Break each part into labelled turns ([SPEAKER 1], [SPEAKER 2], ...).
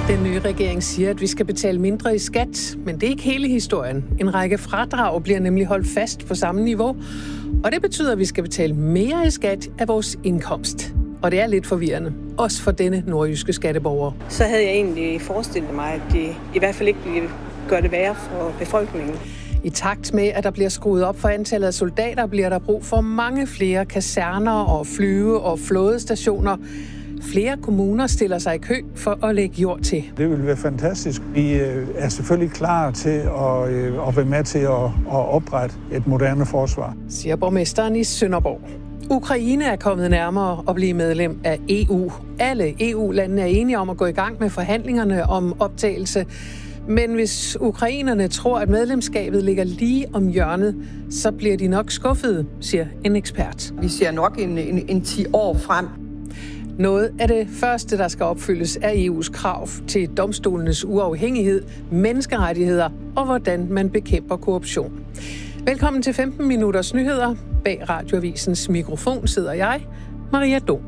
[SPEAKER 1] Den nye regering siger, at vi skal betale mindre i skat, men det er ikke hele historien. En række fradrag bliver nemlig holdt fast på samme niveau, og det betyder, at vi skal betale mere i skat af vores indkomst. Og det er lidt forvirrende, også for denne nordjyske skatteborger.
[SPEAKER 2] Så havde jeg egentlig forestillet mig, at det i hvert fald ikke ville gøre det værre for befolkningen.
[SPEAKER 1] I takt med, at der bliver skruet op for antallet af soldater, bliver der brug for mange flere kaserner og flyve- og flådestationer. Flere kommuner stiller sig i kø for at lægge jord til.
[SPEAKER 3] Det vil være fantastisk. Vi er selvfølgelig klar til at være med til at oprette et moderne forsvar,
[SPEAKER 1] siger borgmesteren i Sønderborg. Ukraine er kommet nærmere at blive medlem af EU. Alle EU-landene er enige om at gå i gang med forhandlingerne om optagelse. Men hvis ukrainerne tror, at medlemskabet ligger lige om hjørnet, så bliver de nok skuffede, siger en ekspert.
[SPEAKER 4] Vi ser nok en 10 år frem.
[SPEAKER 1] Noget af det første, der skal opfyldes, er EU's krav til domstolenes uafhængighed, menneskerettigheder og hvordan man bekæmper korruption. Velkommen til 15 minutters nyheder. Bag Radioavisens mikrofon sidder jeg, Maria Dom.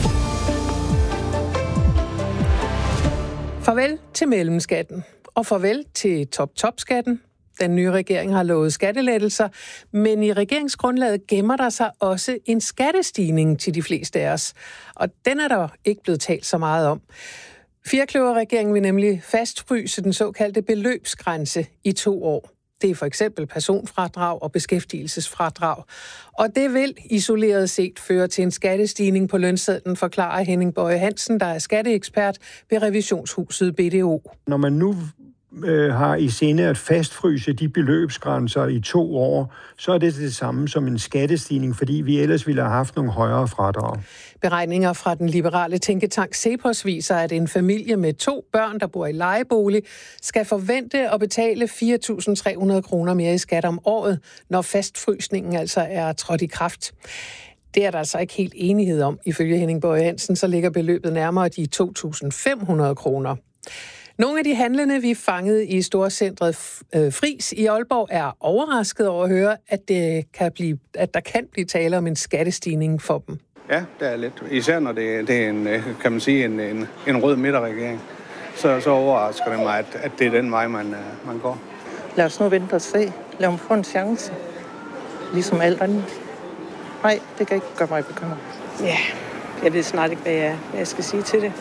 [SPEAKER 1] Farvel til mellemskatten, og farvel til top-top-skatten. Den nye regering har lovet skattelettelser, men i regeringsgrundlaget gemmer der sig også en skattestigning til de fleste af os. Og den er der ikke blevet talt så meget om. Firkløverregeringen vil nemlig fastfryse den såkaldte beløbsgrænse i 2 år. Det er for eksempel personfradrag og beskæftigelsesfradrag. Og det vil isoleret set føre til en skattestigning på lønsedlen, forklarer Henning Boye Hansen, der er skatteekspert ved revisionshuset BDO.
[SPEAKER 5] Når man nu har i sinde at fastfryse de beløbsgrænser i 2 år, så er det samme som en skattestigning, fordi vi ellers ville have haft nogle højere fradrag.
[SPEAKER 1] Beregninger fra den liberale tænketank Cepos viser, at en familie med 2 børn, der bor i lejebolig, skal forvente at betale 4.300 kroner mere i skat om året, når fastfrysningen altså er trådt i kraft. Det er der altså ikke helt enighed om. Ifølge Henning Boye Hansen, så ligger beløbet nærmere de 2.500 kroner. Nogle af de handlende, vi fangede i storcentret Friis i Aalborg, er overrasket over at høre, at der kan blive tale om en skattestigning for dem.
[SPEAKER 6] Ja, det er lidt. Især når det er en, kan man sige, en rød midterregering. Så overrasker det mig, at det er den vej, man går.
[SPEAKER 4] Lad os nu vente og se. Lad mig få en chance. Ligesom alt andet. Nej, det kan ikke gøre mig bekymret.
[SPEAKER 2] Ja, jeg ved snart ikke, hvad jeg skal sige til det.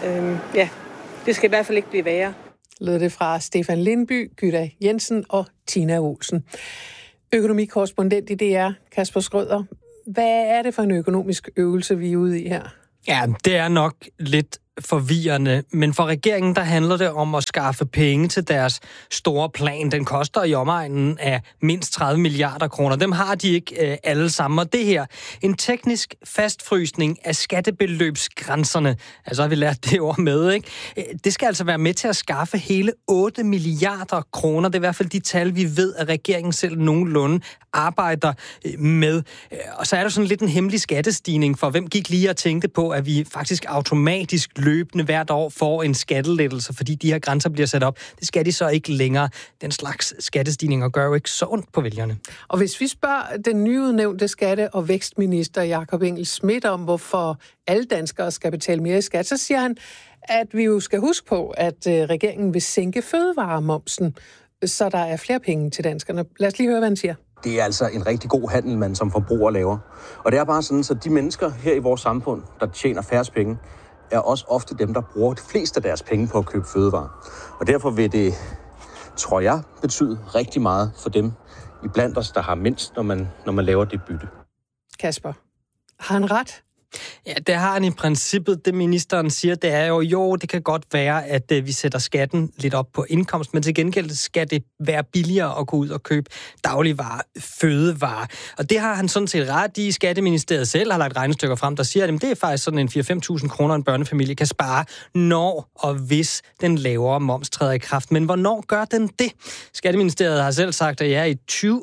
[SPEAKER 2] Det skal i hvert fald ikke blive værre.
[SPEAKER 1] Lød det fra Stefan Lindby, Gyda Jensen og Tina Olsen. Økonomikorrespondent i DR, Kasper Schrøder. Hvad er det for en økonomisk øvelse, vi er ude i her?
[SPEAKER 7] Ja, det er nok lidt forvirrende, men for regeringen, der handler det om at skaffe penge til deres store plan. Den koster i omegnen af mindst 30 milliarder kroner. Dem har de ikke alle sammen. Og det her, en teknisk fastfrysning af skattebeløbsgrænserne, altså har vi lært det ord med, ikke? Det skal altså være med til at skaffe hele 8 milliarder kroner. Det er i hvert fald de tal, vi ved, at regeringen selv nogenlunde arbejder med. Og så er der sådan lidt en hemmelig skattestigning, for hvem gik lige og tænkte på, at vi faktisk automatisk løbende hvert år får en skattelettelse, fordi de her grænser bliver sat op. Det skal de så ikke længere. Den slags skattestigninger gør jo ikke så ondt på vælgerne. Og hvis vi spørger den nyudnævnte skatte- og vækstminister Jakob Engel-Schmidt om, hvorfor alle danskere skal betale mere i skat, så siger han, at vi jo skal huske på, at regeringen vil sænke fødevaremomsen, så der er flere penge til danskerne. Lad os lige høre, hvad han siger.
[SPEAKER 8] Det er altså en rigtig god handel, man som forbruger laver. Og det er bare sådan, så de mennesker her i vores samfund, der tjener færrest penge, er også ofte dem, der bruger de fleste af deres penge på at købe fødevarer. Og derfor vil det, tror jeg, betyde rigtig meget for dem iblandt os, der har mindst, når man laver det bytte.
[SPEAKER 1] Kasper, har han ret?
[SPEAKER 7] Ja, det har han i princippet. Det ministeren siger, det er jo, det kan godt være, at vi sætter skatten lidt op på indkomst, men til gengæld skal det være billigere at gå ud og købe dagligvarer, fødevarer. Og det har han sådan set ret i. Skatteministeriet selv har lagt regnestykker frem, der siger, at det er faktisk sådan en 4-5.000 kroner, en børnefamilie kan spare, når og hvis den lavere moms træder i kraft. Men hvornår gør den det? Skatteministeriet har selv sagt, at i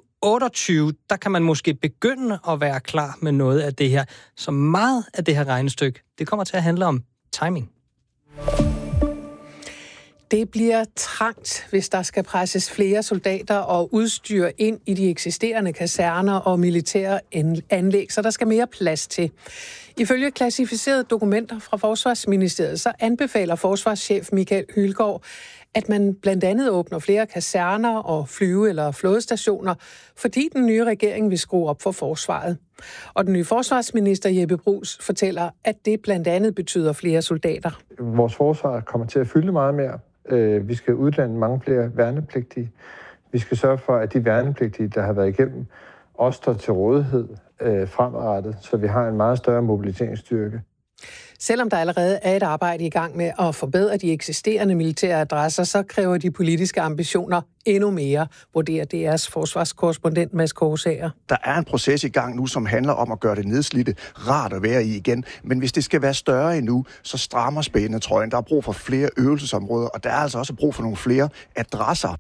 [SPEAKER 7] 2028, der kan man måske begynde at være klar med noget af det her. Så meget af det her regnestykke, det kommer til at handle om timing.
[SPEAKER 1] Det bliver trangt, hvis der skal presses flere soldater og udstyr ind i de eksisterende kaserner og militære anlæg, så der skal mere plads til. Ifølge klassificerede dokumenter fra Forsvarsministeriet, så anbefaler forsvarschef Michael Hylgaard, at man blandt andet åbner flere kaserner og flyve- eller flådestationer, fordi den nye regering vil skrue op for forsvaret. Og den nye forsvarsminister Jeppe Bruus fortæller, at det blandt andet betyder flere soldater.
[SPEAKER 9] Vores forsvar kommer til at fylde meget mere. Vi skal uddanne mange flere værnepligtige. Vi skal sørge for, at de værnepligtige, der har været igennem, også står til rådighed fremadrettet, så vi har en meget større mobiliseringsstyrke.
[SPEAKER 1] Selvom der allerede er et arbejde i gang med at forbedre de eksisterende militære adresser, så kræver de politiske ambitioner endnu mere, vurderer DR's forsvarskorrespondent Mads Korsager.
[SPEAKER 10] Der er en proces i gang nu, som handler om at gøre det nedslidte rart at være i igen. Men hvis det skal være større endnu, så strammer spændetrøjen. Der er brug for flere øvelsesområder, og der er altså også brug for nogle flere adresser.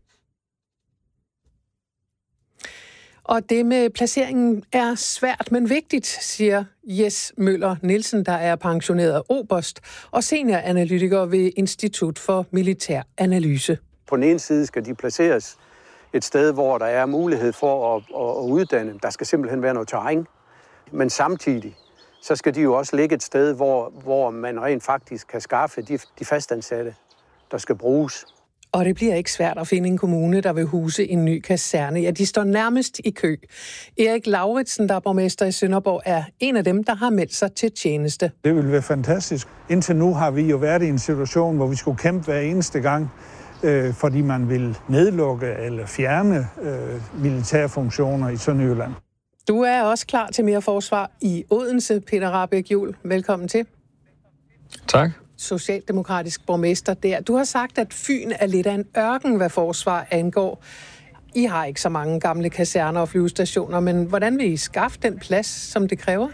[SPEAKER 1] Og det med placeringen er svært, men vigtigt, siger Jes Møller Nielsen, der er pensioneret oberst og senioranalytiker ved Institut for Militær Analyse.
[SPEAKER 11] På den ene side skal de placeres et sted, hvor der er mulighed for at uddanne. Der skal simpelthen være noget terræn. Men samtidig så skal de jo også ligge et sted, hvor man rent faktisk kan skaffe de fastansatte, der skal bruges.
[SPEAKER 1] Og det bliver ikke svært at finde en kommune, der vil huse en ny kaserne. Ja, de står nærmest i kø. Erik Lauritsen, der er borgmester i Sønderborg, er en af dem, der har meldt sig til tjeneste.
[SPEAKER 3] Det vil være fantastisk. Indtil nu har vi jo været i en situation, hvor vi skulle kæmpe hver eneste gang, fordi man vil nedlukke eller fjerne militære funktioner i Sønderjylland.
[SPEAKER 1] Du er også klar til mere forsvar i Odense, Peter Rahbæk Juhl. Velkommen til.
[SPEAKER 12] Tak.
[SPEAKER 1] Socialdemokratisk borgmester der. Du har sagt, at Fyn er lidt af en ørken, hvad forsvar angår. I har ikke så mange gamle kaserner og flyvestationer, men hvordan vil I skaffe den plads, som det kræver?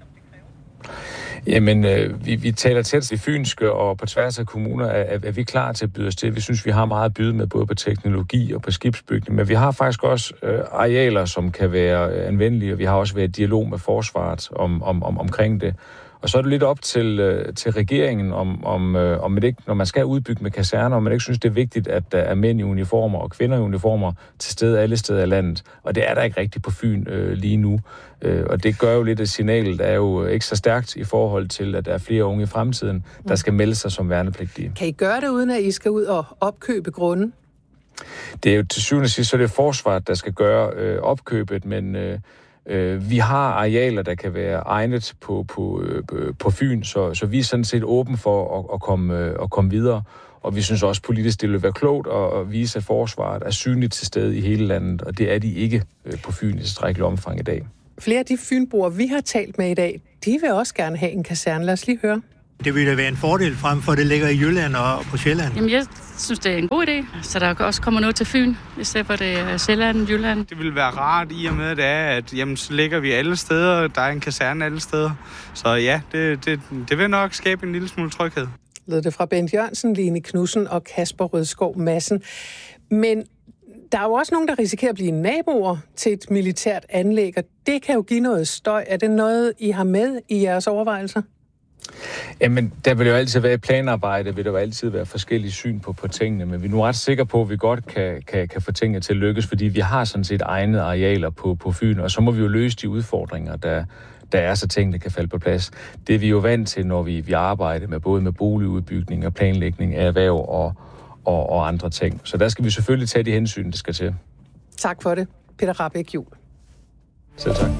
[SPEAKER 12] Jamen, vi taler tæt i fynske, og på tværs af kommuner er vi klar til at byde os til. Vi synes, vi har meget at byde med, både på teknologi og på skibsbygning, men vi har faktisk også arealer, som kan være anvendelige, og vi har også været i dialog med forsvaret omkring det. Og så er det lidt op til regeringen, om man ikke, når man skal udbygge med kaserner, om man ikke synes, det er vigtigt, at der er mænd i uniformer og kvinder i uniformer til stede alle steder i landet. Og det er der ikke rigtigt på Fyn lige nu. Og det gør jo lidt, at signalet er jo ikke så stærkt i forhold til, at der er flere unge i fremtiden, der skal melde sig som værnepligtige.
[SPEAKER 1] Kan I gøre det, uden at I skal ud og opkøbe grunden?
[SPEAKER 12] Det er jo til syvende og sidst, så det er forsvaret, der skal gøre opkøbet, men vi har arealer, der kan være egnet på Fyn, så vi er sådan set åbne for at komme videre. Og vi synes også politisk, det vil være klogt at vise, at forsvaret er synligt til stede i hele landet, og det er de ikke på Fyn i tilstrækkelig omfang i dag.
[SPEAKER 1] Flere af de fynboer, vi har talt med i dag, de vil også gerne have en kaserne. Lad os lige høre.
[SPEAKER 13] Det ville være en fordel frem for, at det ligger i Jylland og på Sjælland.
[SPEAKER 14] Jamen, jeg synes, det er en god idé, så der også kommer noget til Fyn, i stedet for det er Sjælland og Jylland.
[SPEAKER 6] Det ville være rart i og med, at jamen, så ligger vi alle steder, der er en kaserne alle steder. Så ja, det vil nok skabe en lille smule tryghed.
[SPEAKER 1] Lød det fra Bent Jørgensen, Line Knudsen og Kasper Rødskov Madsen. Men der er jo også nogen, der risikerer at blive naboer til et militært anlæg, og det kan jo give noget støj. Er det noget, I har med i jeres overvejelser?
[SPEAKER 12] Jamen, der vil jo altid være planarbejde, vil der jo altid være forskellige syn på tingene, men vi er nu ret sikre på, at vi godt kan få tingene til at lykkes, fordi vi har sådan set egne arealer på Fyn, og så må vi jo løse de udfordringer, der er, så tingene kan falde på plads. Det er vi jo vant til, når vi arbejder med både med boligudbygning og planlægning af erhverv og andre ting. Så der skal vi selvfølgelig tage de hensyn, det skal til.
[SPEAKER 1] Tak for det, Peter Rahbæk Juhl.
[SPEAKER 12] Selv tak.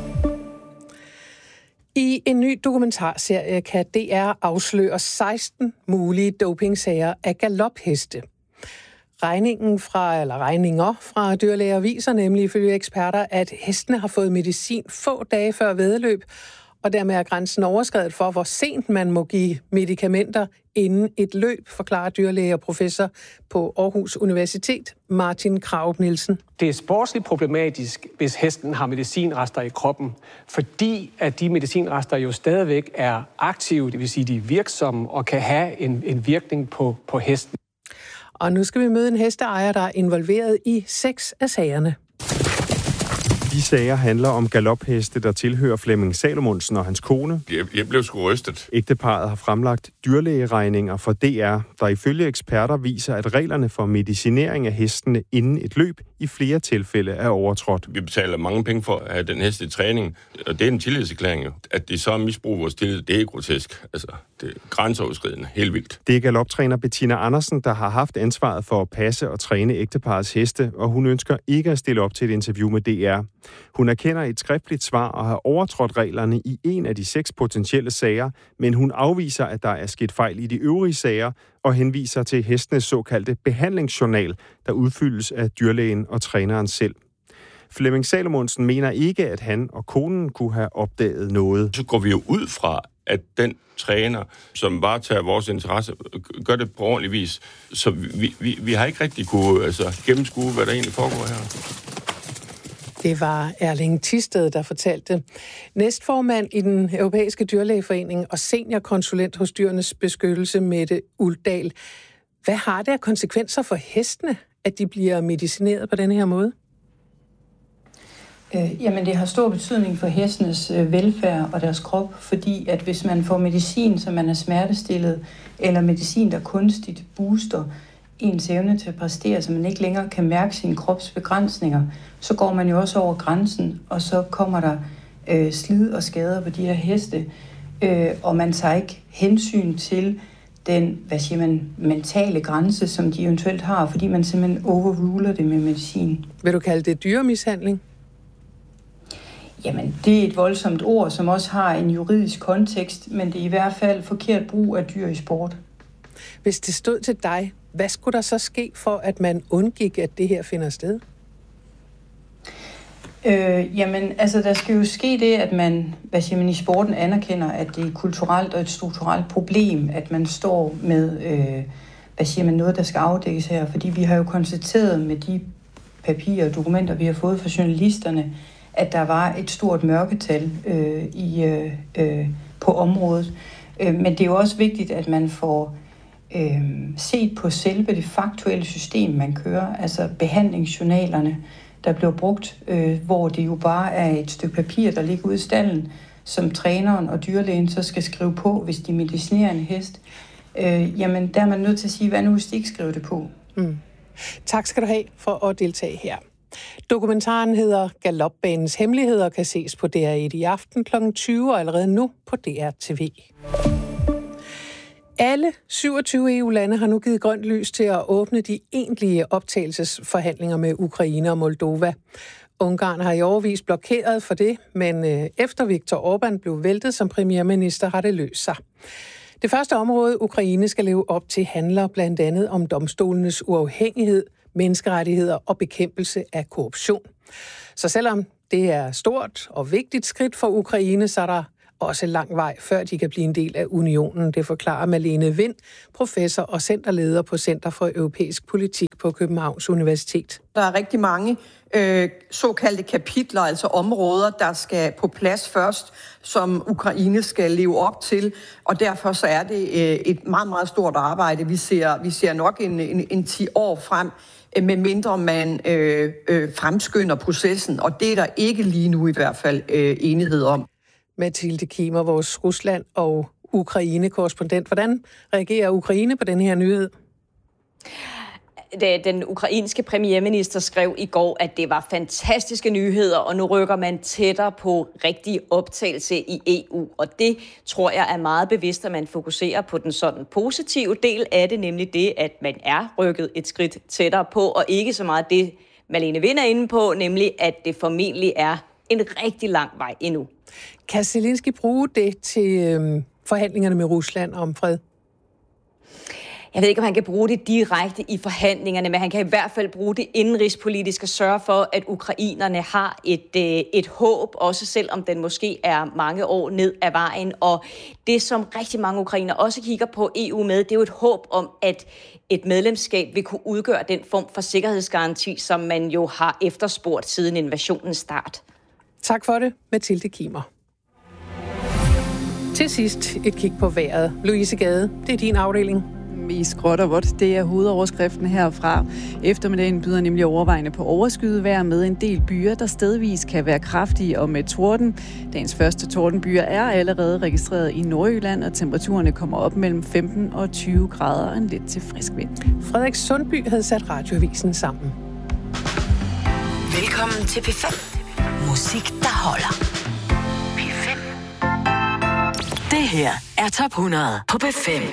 [SPEAKER 1] I en ny dokumentarserie kan DR afsløre 16 mulige dopingsager af galopheste. Regninger fra dyrlæger viser nemlig ifølge eksperter, at hestene har fået medicin få dage før væddeløb, og dermed er grænsen overskredet for, hvor sent man må give medicamenter inden et løb, forklarer dyrlæge og professor på Aarhus Universitet, Martin Krarup Nielsen.
[SPEAKER 15] Det er sportsligt problematisk, hvis hesten har medicinrester i kroppen, fordi at de medicinrester jo stadigvæk er aktive, det vil sige, de er virksomme og kan have en virkning på hesten.
[SPEAKER 1] Og nu skal vi møde en hesteejer, der er involveret i 6 af sagerne.
[SPEAKER 16] de sager handler om galopheste, der tilhører Flemming Salomonsen og hans kone.
[SPEAKER 17] Jeg blev sgu rystet.
[SPEAKER 16] Ægteparret har fremlagt dyrlægeregninger for DR, der ifølge eksperter viser, at reglerne for medicinering af hestene inden et løb i flere tilfælde er overtrådt.
[SPEAKER 17] Vi betaler mange penge for at have den hest i træning, og det er en tillidserklæring jo. At de så misbruger vores tillid, det er grotesk. Altså, det er grænseoverskridende, helt vildt.
[SPEAKER 16] Det er galoptræner Bettina Andersen, der har haft ansvaret for at passe og træne ægteparrets heste, og hun ønsker ikke at stille op til et interview med DR. Hun erkender et skriftligt svar og har overtrådt reglerne i en af de 6 potentielle sager, men hun afviser, at der er sket fejl i de øvrige sager, og henviser til hestenes såkaldte behandlingsjournal, der udfyldes af dyrlægen og træneren selv. Flemming Salomonsen mener ikke, at han og konen kunne have opdaget noget.
[SPEAKER 17] Så går vi jo ud fra, at den træner, som varetager vores interesse, gør det på ordentlig vis. Så vi har ikke rigtig kunne gennemskue, hvad der egentlig foregår her.
[SPEAKER 1] Det var Erling Thisted, der fortalte. Næstformand i den Europæiske Dyrlægeforening og seniorkonsulent hos Dyrenes Beskyttelse, Mette Uldal. Hvad har det af konsekvenser for hestene, at de bliver medicineret på denne her måde?
[SPEAKER 18] Jamen, det har stor betydning for hestenes velfærd og deres krop, fordi at hvis man får medicin, så man er smertestillet, eller medicin, der kunstigt booster ens evne til at præstere, så man ikke længere kan mærke sine kropsbegrænsninger, så går man jo også over grænsen, og så kommer der slid og skader på de her heste, og man tager ikke hensyn til den, mentale grænse, som de eventuelt har, fordi man simpelthen overruler det med medicin.
[SPEAKER 1] Vil du kalde det dyremishandling?
[SPEAKER 18] Jamen, det er et voldsomt ord, som også har en juridisk kontekst, men det er i hvert fald forkert brug af dyr i sport.
[SPEAKER 1] Hvis det stod til dig, hvad skulle der så ske for, at man undgik, at det her finder sted?
[SPEAKER 18] Der skal jo ske det, at man i sporten anerkender, at det er kulturelt og et strukturelt problem, at man står med noget, der skal afdækkes her. Fordi vi har jo konstateret med de papirer og dokumenter, vi har fået fra journalisterne, at der var et stort mørketal på området. Men det er jo også vigtigt, at man får set på selve det faktuelle system, man kører, altså behandlingsjournalerne, der bliver brugt, hvor det jo bare er et stykke papir, der ligger ude i stallen, som træneren og dyrlægen så skal skrive på, hvis de medicinerer en hest. Der er man nødt til at sige, hvad nu hvis de ikke skriver det på?
[SPEAKER 1] Mm. Tak skal du have for at deltage her. Dokumentaren hedder Galopbanens Hemmeligheder, kan ses på DR1 i aften kl. 20 og allerede nu på DR TV. Alle 27 EU-lande har nu givet grønt lys til at åbne de egentlige optagelsesforhandlinger med Ukraine og Moldova. Ungarn har i årevis blokeret for det, men efter Viktor Orbán blev væltet som premierminister, har det løst sig. Det første område, Ukraine skal leve op til, handler blandt andet om domstolenes uafhængighed, menneskerettigheder og bekæmpelse af korruption. Så selvom det er stort og vigtigt skridt for Ukraine, så er der også lang vej, før de kan blive en del af unionen. Det forklarer Malene Vind, professor og centerleder på Center for Europæisk Politik på Københavns Universitet.
[SPEAKER 19] Der er rigtig mange såkaldte kapitler, altså områder, der skal på plads først, som Ukraine skal leve op til, og derfor så er det et meget, meget stort arbejde. Vi ser nok en 10 år frem, med mindre man fremskynder processen, og det er der ikke lige nu i hvert fald enighed om.
[SPEAKER 1] Mathilde Kimer, vores Rusland- og Ukraine-korrespondent. Hvordan reagerer Ukraine på den her nyhed?
[SPEAKER 20] Den ukrainske premierminister skrev i går, at det var fantastiske nyheder, og nu rykker man tættere på rigtig optagelse i EU. Og det tror jeg er meget bevidst, at man fokuserer på den sådan positive del af det, nemlig det, at man er rykket et skridt tættere på, og ikke så meget det, Malene Vind er inde på, nemlig at det formentlig er en rigtig lang vej endnu.
[SPEAKER 1] Kan Zelensky bruge det til forhandlingerne med Rusland om fred?
[SPEAKER 20] Jeg ved ikke, om han kan bruge det direkte i forhandlingerne, men han kan i hvert fald bruge det indenrigspolitisk og sørge for, at ukrainerne har et håb, også selvom den måske er mange år ned ad vejen. Og det, som rigtig mange ukrainer også kigger på EU med, det er jo et håb om, at et medlemskab vil kunne udgøre den form for sikkerhedsgaranti, som man jo har efterspurgt siden invasionens start.
[SPEAKER 1] Tak for det, Mathilde Kimer. Til sidst et kig på vejret. Louise Gade, det er din afdeling.
[SPEAKER 21] mest gråt og vådt. Det er hovedoverskriften herfra. Eftermiddagen byder nemlig overvejende på overskyet vejr med en del byer, der stedvis kan være kraftige og med torden. Dagens første tordenbyer er allerede registreret i Nordjylland, og temperaturerne kommer op mellem 15 og 20 grader og en lidt til frisk vind.
[SPEAKER 1] Frederik Sundby havde sat radioavisen sammen.
[SPEAKER 22] Velkommen til P5. Musik, der holder. P5. Det her er Top 100 på P5.